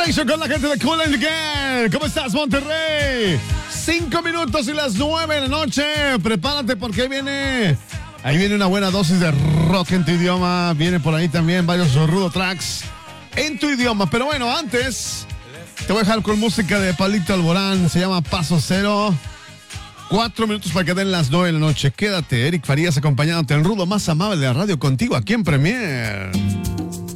Station con la gente de Cool and the Gang. ¿Cómo estás, Monterrey? 5 minutos y las 9 de la noche. Prepárate porque ahí viene una buena dosis de rock en tu idioma. Viene por ahí también varios rudo tracks en tu idioma. Pero bueno, antes te voy a dejar con música de Pablito Alborán. Se llama Paso Cero. 4 minutos para que den las 9 de la noche. Quédate, Eric Farías acompañándote en el rudo más amable de la radio contigo aquí en Premier.